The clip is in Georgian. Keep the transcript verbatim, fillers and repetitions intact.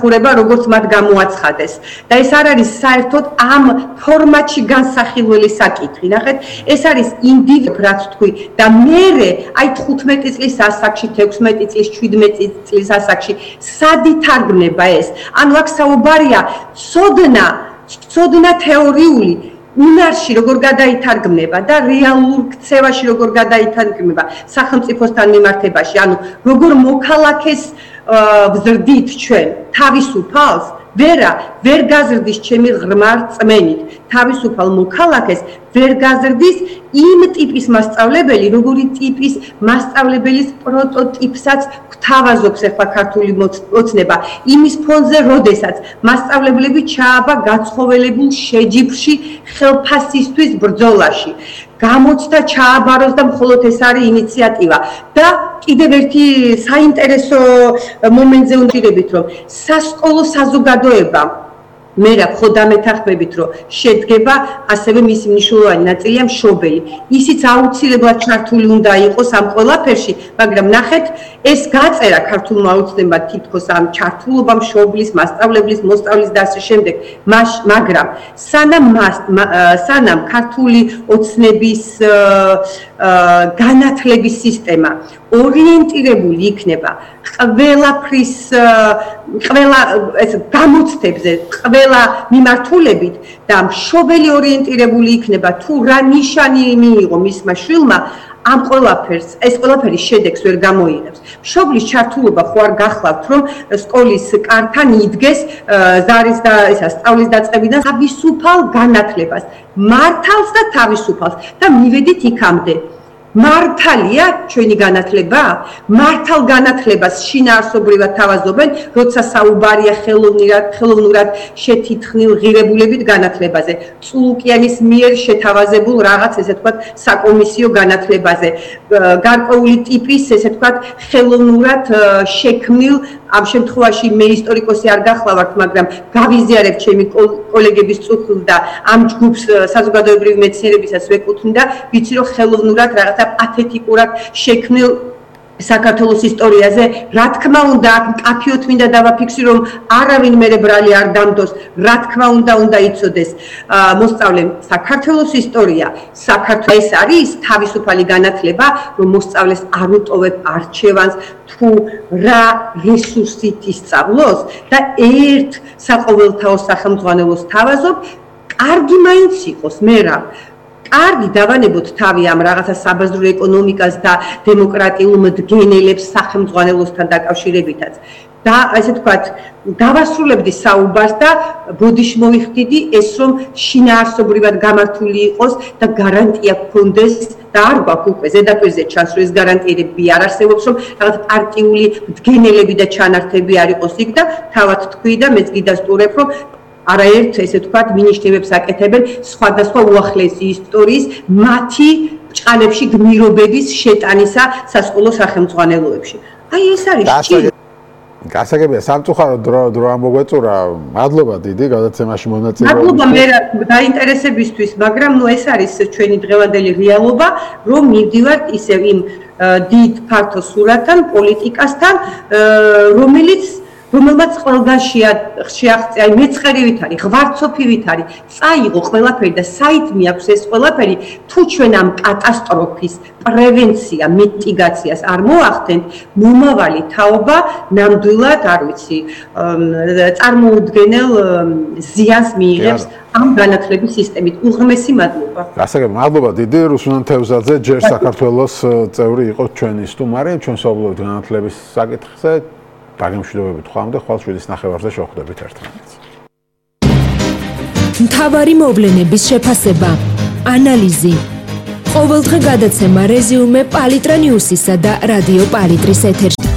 დამსახურება, როგორც მათ გამოაცხადეს. და ეს არ არის საერთოდ ამ ფორმატში განსახილველი საკითხი. ნახეთ, ეს არის ინდივიდ რაც თქვი და მერე აი თხუთმეტი წლის ასაკში, თექვსმეტი წლის, შვიდმეტი წლის ასაკში სად ითარგმნება ეს? ანუ აქ საუბარია ცოდნა, ცოდნა თეორიული უნარში როგორ გადაითარგმნება და რეალურ ქცევაში როგორ გადაითარგმნება სახელმწიფოსთან მიმართებაში, ანუ როგორ მოქალაქეს ვზრდით ჩვენ თავისუფალს, ვერა ვერ გაზრდის ჩემი ღრმა რწმენით, თავისუფალ მოქალაქეს ვერ გაზრდის იმ ტიპის მასწავლებელი, როგორი ტიპის მასწავლებლის პროტოტიპსაც გვთავაზობს ახლა ქართული ოცნება, იმის ფონზე, როდესაც მასწავლებლები ჩააბა გაცხოველებულ შეჯიბრში ხელფასისთვის ბრძოლაში. გამოცდა ჩააბაროს და მხოლოდ ეს არის ინიციატივა. და კიდევ ერთი საინტერესო მომენტზე უნდა ვიღებით, რომ სასკოლო საზოგადოება მე რა ხო დამეთანხმებით, რომ შედგება ასევე მისი მნიშვნელოვანი ნაწილია მშობელი. ისიც აუცილებლად ჩართული უნდა იყოს ამ ყველაფერში, მაგრამ ნახეთ, ეს გაწერა ქართულმა ოცნებმა თითქოს ამ ჩართულობა მშობლის, მასწავლებლის, მოსწავლის და ასე შემდეგ, მაგრამ სანამ სანამ ქართული ოცნების განათლების სისტემა ორიენტირებული იქნება ყველაფრის ყველა ეს გამოცდებზე, ყველა მიმართულებით და მშობელი ორიენტირებული იქნება თუ რა ნიშანი მიიღო მისმა შვილმა, ამ ყველაფერს, ეს ყველაფერი შედეგს ვერ გამოიღებს. მშობლის ჩართულობა ხო არ გახლავთ, რომ სკოლის კართან იდგეს ზარის და ისა სწავლის დაწყებიდან თავისუფალ განათლებას, მართალს და თავისუფალს და მივედით იქამდე. მართალია ჩვენი განათლება? მართალ განათლებას შინაარსობრივად თავაზობენ, როცა საუბარია ხელოვნურად, ხელოვნურად შეთითხნილ ღირებულებით განათლებაზე. წულუკიანის მიერ შეთავაზებულ რაღაც, ესე ვთქვათ, საკომისიო განათლებაზე. გარკვეული ტიპის, ესე ვთქვათ, ხელოვნურად შექმნილ, ამ შემთხვევაში მე ისტორიკოსი არ გახლავართ, მაგრამ გავიზიარებ ჩემი კოლეგების წუხილს და ამ ჯგუფს საზოგადოებრივი მეცნიერებისაც ვეკუთვნი და ვიცი, რომ ხელოვნურად რაღაც პათეტიკურად შექმნილ საქართველოს ისტორიაზე, რა თქმა უნდა, აქ მკაფიოდ მინდა დავაფიქსირო, რომ არავინ მერე ბრალი არ დამდოს, რა თქმა უნდა, უნდა იცოდეს მოსწავლემ საქართველოს ისტორია, საქართველოს ეს არის თავისუფალი განათლება, რომ მოსწავლეს არ უტოვებ არჩევანს, თუ რა რესურსით ისწავლოს და ერთ საყოველთაო სახელმძღვანელოს თავაზობ, კარგი მაინც იყოს, მე რა კარგი დავანებოთ თავი ამ რაღაცა საბაზრო ეკონომიკას და დემოკრატიულ მდგენელებს სახელმძღვანელოსთან დაკავშირებითაც. და ასე ვთქვათ, დავასრულებდი საუბარს და ბოდიში მოვიხდიდი ეს, რომ შინაარსობრივად გამართული იყოს და გარანტია გქონდეს და არ გვაქვს უკვე ზედაპირზე ჩანს, რომ ეს გარანტიები არ არსებობს, რომ რაღაც პარტიული მდგენელები და ჩანართები არ იყოს იქ და თავად თქვი და მეც გიდასტურებ, რომ არაერთ ესე ვთქვათ მინიშნებებს აკეთებენ სხვადასხვა უახლესი ისტორიის მათი ბრჭყალებში გმირობების შეტანისა სასკოლო სახელმძღვანელოებში. აი ეს არის ჭირი. გასაგებია, სამწუხაროდ დრო დრო ამოგვეწურა. მადლობა დიდი გადაცემაში მონაწილეობისთვის. მადლობა მე დაინტერესებისთვის, მაგრამ ნუ ეს არის ჩვენი დღევანდელი რეალობა, რომ მივდივართ ისევ იმ დიდ ფართო სურათთან, პოლიტიკასთან, რომელიც რომელმაც ყველგან შეაღწია, აი მეწყერივით არის, ღვარცოფივით არის, წაიღო ყველაფერი და საით მიაქვს ეს ყველაფერი, თუ ჩვენ ამ კატასტროფის პრევენცია, მიტიგაციას არ მოახდენთ, მომავალი თაობა ნამდვილად, არ ვიცი, წარმოუდგენელ ზიანს მიიღებს ამ განათლების სისტემით. უღრმესი მადლობა. გასაგებია, მადლობა დიდი. რუსლან თევზაძე ჯერ საქართველოს წევრი იყო ჩვენი სტუმარი, ჩვენ საუბრობთ განათლების საკითხზე. დაგემშვიდობებით ხვამდე, ხვალ შვიდის ნახევარზე შევხვდებით ერთმანეთს. მთავარი მოვლენების შეფასება, ანალიზი. ყოველდღე გადაცემა რეზიუმე პალიტრა ნიუსისა და რადიო პალიტრის ეთერში.